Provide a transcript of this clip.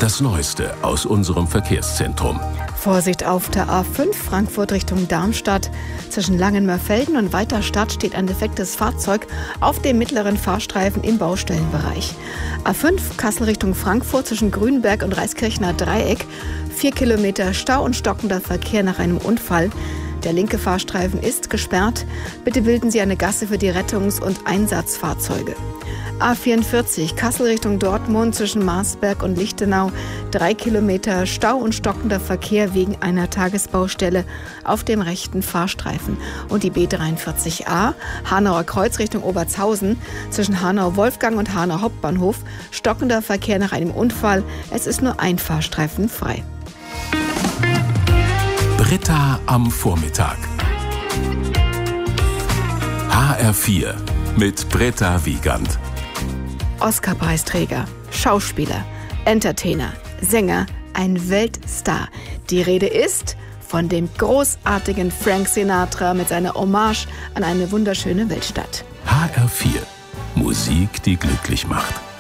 Das Neueste aus unserem Verkehrszentrum. Vorsicht auf der A5 Frankfurt Richtung Darmstadt. Zwischen Langenmörfelden und Weiterstadt steht ein defektes Fahrzeug auf dem mittleren Fahrstreifen im Baustellenbereich. A5 Kassel Richtung Frankfurt zwischen Grünberg und Reiskirchner Dreieck. 4 Kilometer Stau und stockender Verkehr nach einem Unfall. Der linke Fahrstreifen ist gesperrt. Bitte bilden Sie eine Gasse für die Rettungs- und Einsatzfahrzeuge. A44 Kassel Richtung Dortmund zwischen Marsberg und Lichtenau. 3 Kilometer Stau und stockender Verkehr wegen einer Tagesbaustelle auf dem rechten Fahrstreifen. Und die B43a Hanauer Kreuz Richtung Obertshausen zwischen Hanau-Wolfgang und Hanau Hauptbahnhof. Stockender Verkehr nach einem Unfall. Es ist nur ein Fahrstreifen frei. Britta am Vormittag. HR4 mit Britta Wiegand. Oscar-Preisträger, Schauspieler, Entertainer, Sänger, ein Weltstar. Die Rede ist von dem großartigen Frank Sinatra mit seiner Hommage an eine wunderschöne Weltstadt. HR4. Musik, die glücklich macht.